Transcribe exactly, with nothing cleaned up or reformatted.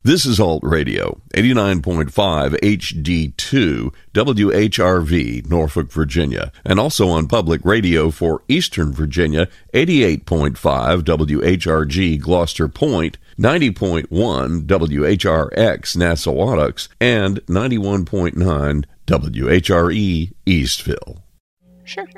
This is Alt Radio, eighty-nine point five H D two, W H R V, Norfolk, Virginia, and also on public radio for Eastern Virginia, eighty-eight point five W H R G, Gloucester Point, ninety point one W H R X, Nassawadox, and ninety-one point nine W H R E, Eastville. Sure.